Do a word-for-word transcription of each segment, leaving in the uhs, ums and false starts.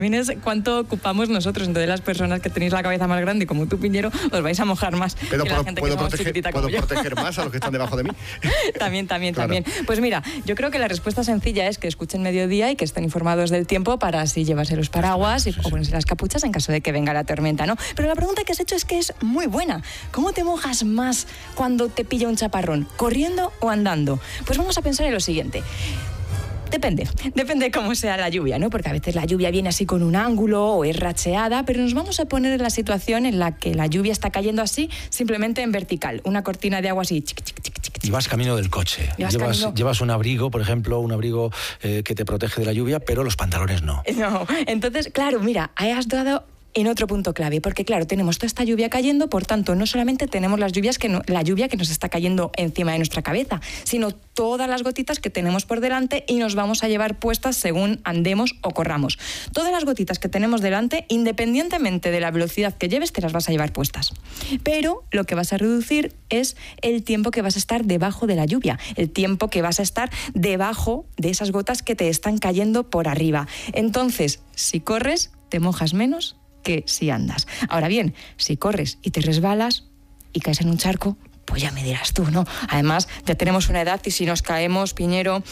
es cuánto ocupamos nosotros. Entonces las personas que tenéis la cabeza más grande, como tú, Piñero, os vais a mojar más. Pero que puedo, la gente puedo, que proteger, ¿puedo proteger más a los que están debajo de mí? También, también, claro. también. Pues mira, yo creo que la respuesta sencilla es que escuchen Mediodía y que estén informados del tiempo para así llevarse los paraguas y, o ponerse las capuchas en caso de que venga la tormenta, ¿no? Pero la pregunta que has hecho es que es muy buena. ¿Cómo te mojas más cuando te pilla un chaparrón? ¿Corriendo o andando? Pues vamos a pensar en lo siguiente. Depende, depende de cómo sea la lluvia, ¿no? Porque a veces la lluvia viene así con un ángulo o es racheada, pero nos vamos a poner en la situación en la que la lluvia está cayendo así, simplemente en vertical, una cortina de agua así. Chic, chic, chic, chic, chic. Y vas camino del coche. Llevas, llevas, camino... llevas un abrigo, por ejemplo, un abrigo eh, que te protege de la lluvia, pero los pantalones no. No, entonces, claro, mira, ahí has dado en otro punto clave, porque claro, tenemos toda esta lluvia cayendo, por tanto, no solamente tenemos las lluvias que no, la lluvia que nos está cayendo encima de nuestra cabeza, sino todas las gotitas que tenemos por delante y nos vamos a llevar puestas según andemos o corramos. Todas las gotitas que tenemos delante, independientemente de la velocidad que lleves, te las vas a llevar puestas. Pero lo que vas a reducir es el tiempo que vas a estar debajo de la lluvia, el tiempo que vas a estar debajo de esas gotas que te están cayendo por arriba. Entonces, si corres, te mojas menos que si andas. Ahora bien, si corres y te resbalas y caes en un charco, pues ya me dirás tú, ¿no? Además, ya tenemos una edad y si nos caemos, Piñero,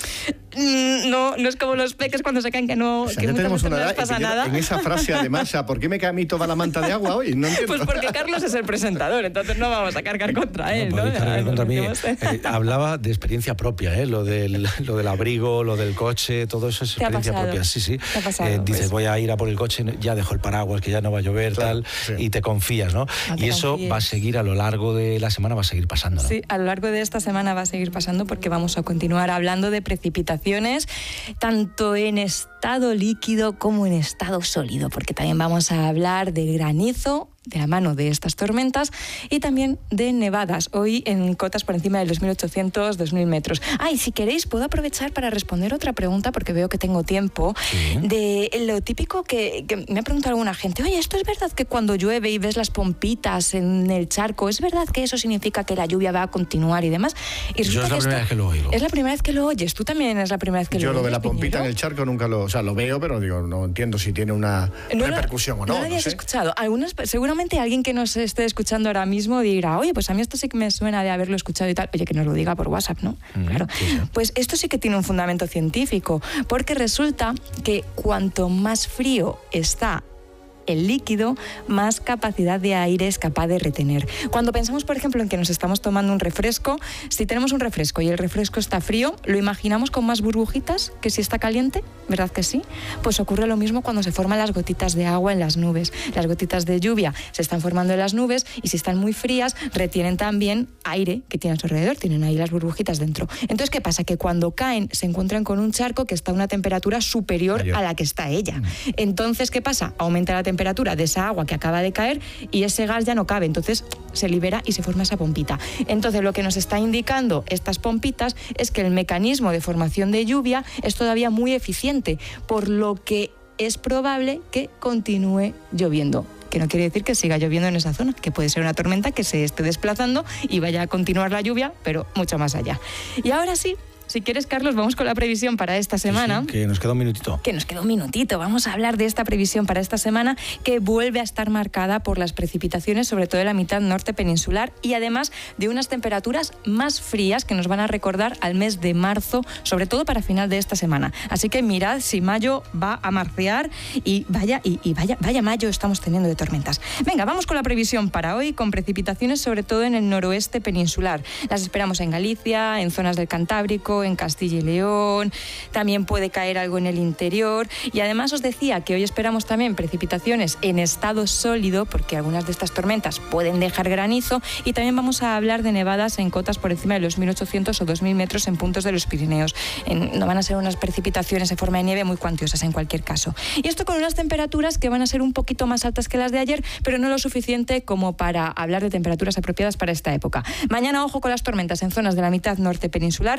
no, no es como los peques cuando se caen que no, o sea, que ya muchas tenemos veces una no edad les pasa y nada. En esa frase, además, ¿por qué me cae a mí toda la manta de agua hoy? No entiendo. Pues porque Carlos es el presentador, entonces no vamos a cargar contra él, ¿no? No, cargar contra mí. Eh, hablaba de experiencia propia, ¿eh? Lo del, lo del abrigo, lo del coche, todo eso es experiencia propia. Sí, sí. ¿Te ha pasado? Eh, dices, pues... voy a ir a por el coche, ya dejo el paraguas, que ya no va a llover, claro, tal, sí. Y te confías, ¿no? no te y eso confíes. Va a seguir a lo largo de la semana, va a seguir pasando, ¿no? Sí, a lo largo de esta semana va a seguir pasando porque vamos a continuar hablando de precipitaciones, tanto en estado líquido como en estado sólido, porque también vamos a hablar de granizo de la mano de estas tormentas y también de nevadas, hoy en cotas por encima de los mil ochocientos, dos mil metros. Ah, y si queréis puedo aprovechar para responder otra pregunta, porque veo que tengo tiempo, sí. De lo típico que, que me ha preguntado alguna gente, oye, ¿esto es verdad que cuando llueve y ves las pompitas en el charco, es verdad que eso significa que la lluvia va a continuar y demás? Y Yo es la primera vez que lo oigo. Es la primera vez que lo oyes, tú también es la primera vez que Yo lo oyes. Yo lo de la pompita Piñero en el charco nunca lo, o sea, lo veo, pero digo, no entiendo si tiene una no, repercusión no, o no. No lo habías no sé. escuchado. Algunas, seguramente alguien que nos esté escuchando ahora mismo dirá, oye, pues a mí esto sí que me suena de haberlo escuchado y tal. Oye, que nos lo diga por WhatsApp, ¿no? Mm, claro. Sí, sí. Pues esto sí que tiene un fundamento científico, porque resulta que cuanto más frío está el líquido, más capacidad de aire es capaz de retener. Cuando pensamos, por ejemplo, en que nos estamos tomando un refresco, si tenemos un refresco y el refresco está frío, ¿lo imaginamos con más burbujitas que si está caliente? ¿Verdad que sí? Pues ocurre lo mismo cuando se forman las gotitas de agua en las nubes. Las gotitas de lluvia se están formando en las nubes y si están muy frías, retienen también aire que tienen a su alrededor, tienen ahí las burbujitas dentro. Entonces, ¿qué pasa? Que cuando caen se encuentran con un charco que está a una temperatura superior Ayer. a la que está ella. Entonces, ¿qué pasa? Aumenta la temperatura temperatura de esa agua que acaba de caer y ese gas ya no cabe, entonces se libera y se forma esa pompita. Entonces lo que nos está indicando estas pompitas es que el mecanismo de formación de lluvia es todavía muy eficiente, por lo que es probable que continúe lloviendo. Que no quiere decir que siga lloviendo en esa zona, que puede ser una tormenta que se esté desplazando y vaya a continuar la lluvia, pero mucho más allá. Y ahora sí, si quieres, Carlos, vamos con la previsión para esta semana. Sí, sí, que nos queda un minutito. Que nos queda un minutito. Vamos a hablar de esta previsión para esta semana, que vuelve a estar marcada por las precipitaciones, sobre todo en la mitad norte peninsular, y además de unas temperaturas más frías que nos van a recordar al mes de marzo, sobre todo para final de esta semana. Así que mirad si mayo va a marcear y vaya, y, y vaya, vaya mayo estamos teniendo de tormentas. Venga, vamos con la previsión para hoy, con precipitaciones sobre todo en el noroeste peninsular. Las esperamos en Galicia, en zonas del Cantábrico, en Castilla y León, también puede caer algo en el interior, y además os decía que hoy esperamos también precipitaciones en estado sólido, porque algunas de estas tormentas pueden dejar granizo, y también vamos a hablar de nevadas en cotas por encima de los mil ochocientos o dos mil metros en puntos de los Pirineos. En, no van a ser unas precipitaciones en forma de nieve muy cuantiosas en cualquier caso. Y esto con unas temperaturas que van a ser un poquito más altas que las de ayer, pero no lo suficiente como para hablar de temperaturas apropiadas para esta época. Mañana, ojo con las tormentas en zonas de la mitad norte peninsular. El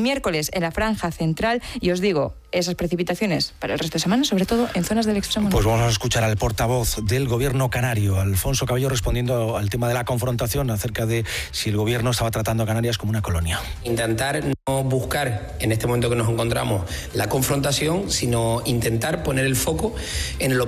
miércoles en la franja central y os digo, esas precipitaciones para el resto de semana, sobre todo en zonas del extremo norte. Pues vamos a escuchar al portavoz del gobierno canario, Alfonso Cabello, respondiendo al tema de la confrontación acerca de si el gobierno estaba tratando a Canarias como una colonia. Intentar no buscar en este momento que nos encontramos la confrontación, sino intentar poner el foco en el